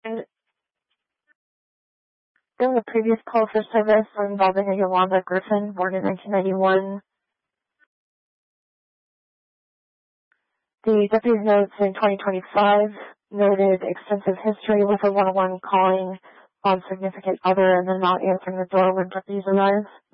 During the previous call for service involving a Yolanda Griffin, born in 1991, the deputy's notes in 2025 noted extensive history with a 101 calling on significant other and then not answering the door when deputies arrive.